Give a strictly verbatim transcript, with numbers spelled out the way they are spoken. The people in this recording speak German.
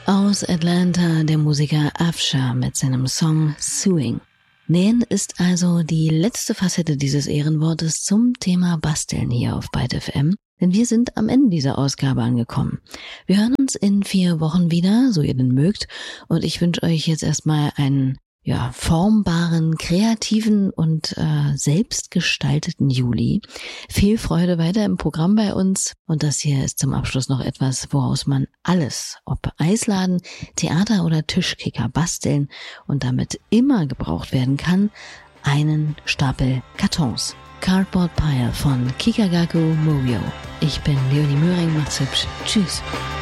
Aus Atlanta der Musiker Afsha mit seinem Song Suing. Nähen ist also die letzte Facette dieses Ehrenwortes zum Thema Basteln hier auf Byte F M, denn wir sind am Ende dieser Ausgabe angekommen. Wir hören uns in vier Wochen wieder, so ihr denn mögt, und ich wünsche euch jetzt erstmal einen ja, formbaren, kreativen und äh, selbstgestalteten Juli. Viel Freude weiter im Programm bei uns. Und das hier ist zum Abschluss noch etwas, woraus man alles, ob Eisladen, Theater oder Tischkicker, basteln und damit immer gebraucht werden kann, einen Stapel Kartons. Cardboard Pile von Kikagaku Murio. Ich bin Leonie Möhring, macht's hübsch. Tschüss.